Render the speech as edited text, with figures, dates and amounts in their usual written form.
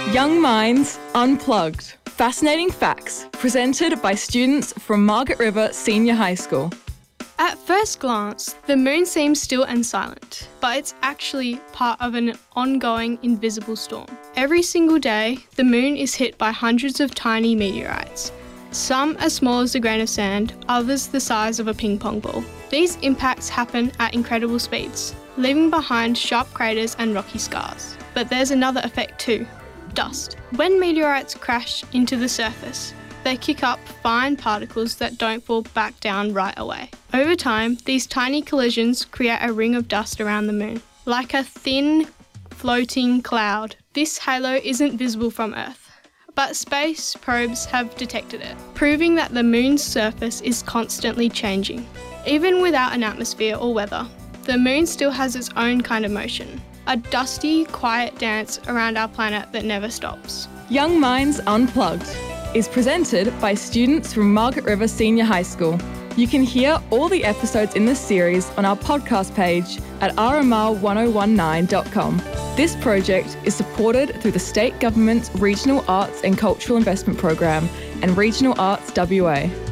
Young Minds Unplugged. Fascinating facts presented by students from Margaret River Senior High School. At first glance, the moon seems still and silent, but it's actually part of an ongoing invisible storm. Every single day, the moon is hit by hundreds of tiny meteorites. Some as small as a grain of sand, others the size of a ping pong ball. These impacts happen at incredible speeds, leaving behind sharp craters and rocky scars. But there's another effect too: dust. When meteorites crash into the surface, they kick up fine particles that don't fall back down right away. Over time, these tiny collisions create a ring of dust around the moon. Like a thin, floating cloud, this halo isn't visible from Earth, but space probes have detected it, proving that the moon's surface is constantly changing. Even without an atmosphere or weather, the moon still has its own kind of motion, a dusty, quiet dance around our planet that never stops. Young Minds Unplugged is presented by students from Margaret River Senior High School. You can hear all the episodes in this series on our podcast page at rmr1019.com. This project is supported through the State Government's Regional Arts and Cultural Investment Program and Regional Arts WA.